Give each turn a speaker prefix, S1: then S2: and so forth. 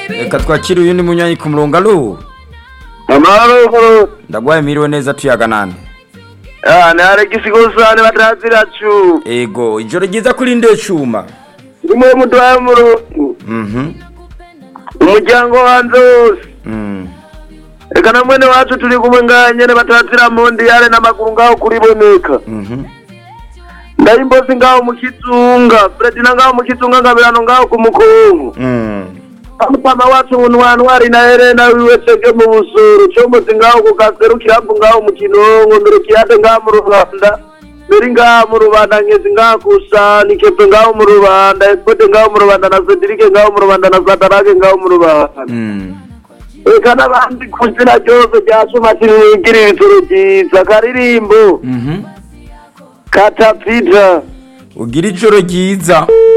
S1: Reka twakire uyundi munyanyi ku murongo alo.
S2: Amahoro.
S1: Ndagwaye miriwe neza tuyaga nande.
S2: Ni Alexis Gosane batazira cu.
S1: Ego, ijoro ryiza kuri nde cuma.
S2: Rimwe mutwaye mu rutu. Umuryango wanze wose. Reka na mwene wacu turi kumwe nganye batazira mondiale n'amaguru ngaho kuri boneka. Ndayimbozi ngaho mu Kizunga, Fredina ngaho mu Kizunga ngabirano ngaho ku Mukongo. Amupama wacu unwari na Helena wiwe tege mu Busoro, Comozi ngaho ku Kaseru Kirambu ngaho mu Kinongo, mbere Kiyate ngaho mu Rwanda, mbere ngaho mu Rubanda Ngezi ngaho kusani, Kepe ngaho mu Rubanda, Eskote ngaho mu Rubanda na Cedric ngaho mu Rubanda na Zatarake ngaho mu Rubanda. Eka n'abandi kuzina cyose cyasuma kirigiri bitoro cyiza karirimbo. Katapita.
S1: Ugira ijoro ryiza.